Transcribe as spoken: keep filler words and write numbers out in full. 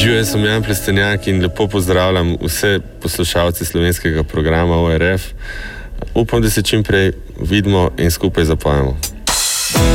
Živijo, sem Jan Plestenjak in lepo pozdravljam vse poslušalce slovenskega programa O R F. Upam, da se čim prej vidimo in skupaj zapojemo.